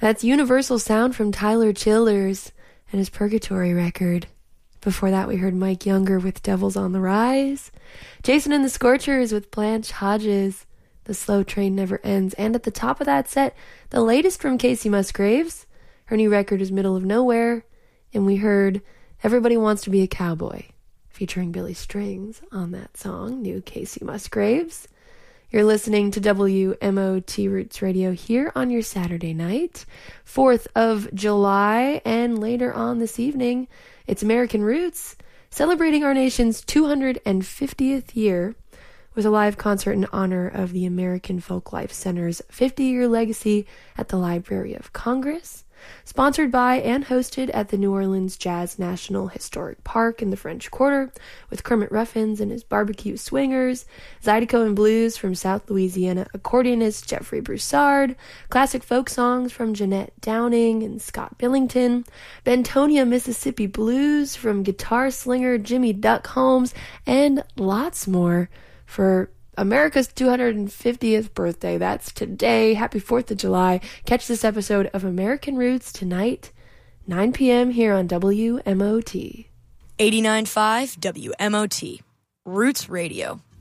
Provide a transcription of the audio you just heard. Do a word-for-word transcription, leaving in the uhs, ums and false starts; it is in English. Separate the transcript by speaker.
Speaker 1: That's Universal Sound from Tyler Childers and his Purgatory record. Before that, we heard Mike Younger with Devils on the Rise, Jason and the Scorchers with Blanche Hodges, The Slow Train Never Ends, and at the top of that set, the latest from Casey Musgraves. Her new record is Middle of Nowhere, and we heard Everybody Wants to Be a Cowboy, featuring Billy Strings on that song, new Casey Musgraves. You're listening to W M O T Roots Radio here on your Saturday night, fourth of July, and later on this evening, it's American Roots, celebrating our nation's two hundred fiftieth year with a live concert in honor of the American Folklife Center's fifty-year legacy at the Library of Congress. Sponsored by and hosted at the New Orleans Jazz National Historic Park in the French Quarter, with Kermit Ruffins and his Barbecue Swingers, Zydeco and Blues from South Louisiana accordionist Jeffrey Broussard, classic folk songs from Jeanette Downing and Scott Billington, Bentonia, Mississippi Blues from guitar slinger Jimmy Duck Holmes, and lots more for America's two hundred fiftieth birthday. That's today. Happy fourth of July. Catch this episode of American Roots tonight, nine p.m. here on W M O T.
Speaker 2: eighty-nine point five W M O T. Roots Radio.